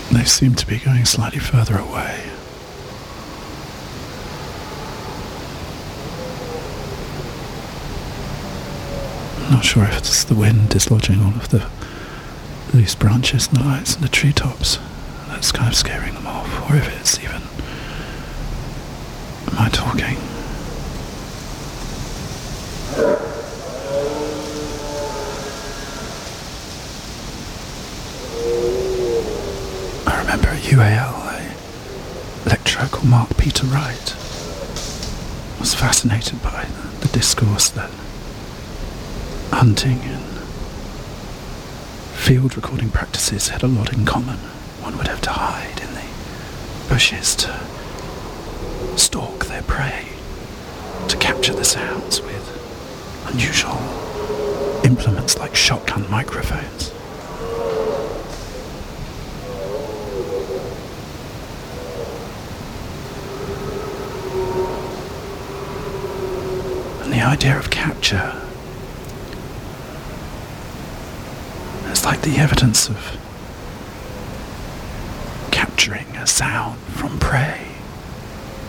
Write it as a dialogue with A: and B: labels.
A: They seem to be going slightly further away. I'm not sure if it's the wind dislodging all of the loose branches and the lights and the treetops that's kind of scaring them off, or if it's even my talking. I remember at UAL, a lecturer called Mark Peter Wright was fascinated by the discourse that hunting and field recording practices had a lot in common. One would have to hide in the bushes to stalk their prey, to capture the sounds with unusual implements like shotgun microphones. And the idea of capture, it's like the evidence of capturing a sound from prey.